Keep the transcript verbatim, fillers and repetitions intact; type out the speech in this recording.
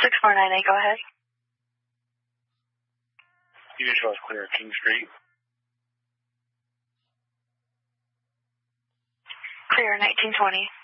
six four nine eight, go ahead. U H L is clear at King Street. Clear nineteen twenty.